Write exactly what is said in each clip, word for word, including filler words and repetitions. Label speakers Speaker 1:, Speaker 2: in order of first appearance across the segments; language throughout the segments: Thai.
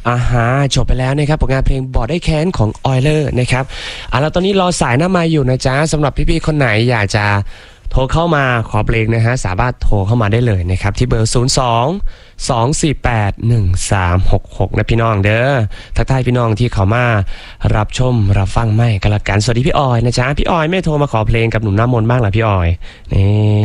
Speaker 1: อ่าฮะจบไปแล้วนะครับผลงานเพลงบอกได้แค้นของออยเลอร์นะครับอ่าแล้วตอนนี้รอสายหน้าไมค์อยู่นะจ๊ะสำหรับพี่ๆคนไหนอยากจะโทรเข้ามาขอเพลงนะฮะสามารถโทรเข้ามาได้เลยนะครับที่เบอร์ศูนย์ สอง สอง สี่ แปด หนึ่ง สาม หก หกนะพี่น้องเด้อทักทายพี่น้องที่เขามารับชมรับฟังไม่กันละกันสวัสดีพี่ออยนะจ๊ะพี่ออยไม่โทรมาขอเพลงกับหนุ่มหน้ามนต์บ้างเหรอพี่ออยนี่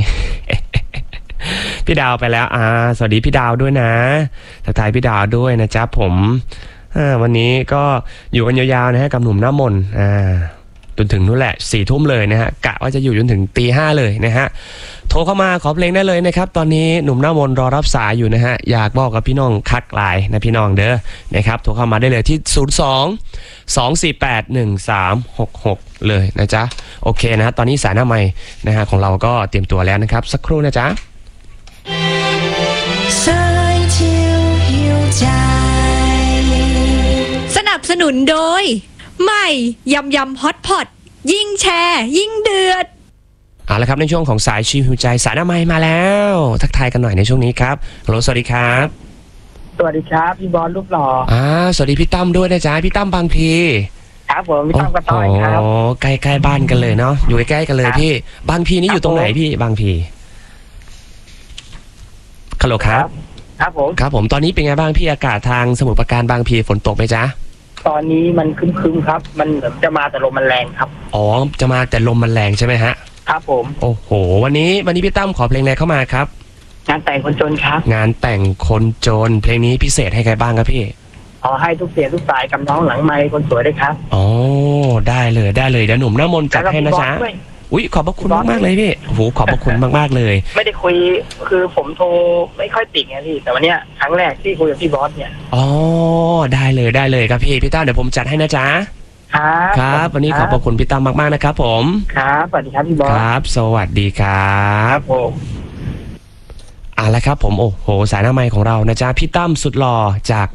Speaker 1: พี่ดาวไปแล้วอ่าสวัสดีพี่ดาวด้วยนะทักทายพี่ดาวด้วยนะจ๊ะผมวันนี้ก็อยู่กันยาวๆนะฮะกับหนุ่มหน้ามนต์อ่าจนถึงนู่นแหละสี่ทุ่มเลยนะฮะกะว่าจะอยู่จนถึงตีห้าเลยนะฮะโทรเข้ามาขอเพลงได้เลยนะครับตอนนี้หนุ่มหน้ามนต์รอรับสายอยู่นะฮะอยากบอกกับพี่น้องคักไลน์นะพี่น้องเด้อนะครับโทรเข้ามาได้เลยที่ศูนย์ สอง สอง สี่ แปด หนึ่ง สาม หก หกเลยนะจ๊ะโอเคนะฮะตอนนี้สายหน้าไมค์นะฮะของเราก็เตรียมตัวแล้วนะครับสักครู่นะจ๊ะ
Speaker 2: สนับสนุนโดยใหม่ยำยำฮอตพอตยิ่งแชร์ยิ่งเดือด
Speaker 1: เอาละครับในช่วงของสายชิวหิวใจสายหน้าไมค์มาแล้วทักทายกันหน่อยในช่วงนี้ครับฮัลโหลสวัสดีครับ
Speaker 3: สวัสดีครับพี่บอลรูปหล่อ
Speaker 1: อ่าสวัสดีพี่ตั้มด้วยนะจ๊ะพี่ตั้มบางพี
Speaker 3: ครับผมพี่ตั้มกระต้อยครับ
Speaker 1: โอ้ใกล้ๆบ้านกันเลยเนาะอยู่ใกล้ๆกันเลยพี่บางพีนี่อยู่ตรงไหนพี่บางพีฮัลโหลครับ
Speaker 3: ครับผม
Speaker 1: ครับผมตอนนี้เป็นไงบ้างพี่อากาศทางสมุทรปราการบางพีฝนตกไหมจ๊ะ
Speaker 3: ตอนนี้มันครึ้มๆครับมันจะมาแต่ลมมันแรงครับ
Speaker 1: อ๋อจะมาแต่ลมมันแรงใช่ไหมฮะ
Speaker 3: ครับผม
Speaker 1: โอ้โหวันนี้วันนี้พี่ตั้มขอเพลงอะไรเข้ามาครับ
Speaker 3: งานแต่งคนจนครับ
Speaker 1: งานแต่งคนจนเพลงนี้พิเศษให้ใครบ้างครับพี่
Speaker 3: ขอให้ทุกเสียงทุกสายกับน้องหลังไมค์คนสวยด้วยครับ
Speaker 1: อ๋อได้เลยได้เลยเดี๋ยวหนุ่มหน้ามนต์จัดให้นะจ๊ะอุ้ยขอบพระคุณมากมากเลยพี่โอ้โหขอบพระคุณมากมากเลย
Speaker 3: ไม่ได้คุยคือผมโทรไม่ค่อยติดไงพี่แต่วันนี้ครั้งแรกที่คุยกับพี่บอสเนี่ย
Speaker 1: อ๋อได้เลยได้เลยครับพี่พี่ตั้มเดี๋ยวผมจัดให้นะจ๊ะ
Speaker 3: ครับ
Speaker 1: ครับวันนี้ขอบพระคุณพี่ตั้มมากๆนะครับผม
Speaker 3: ครับสวัสดีครับพี่บอส
Speaker 1: ครับสวัสดีครับ
Speaker 3: ผม
Speaker 1: อ่ะแล้วครับผมโอ้โหสายหน้าไมค์ของเรานะจ๊ะพี่ตั้มสุดหล่อจาก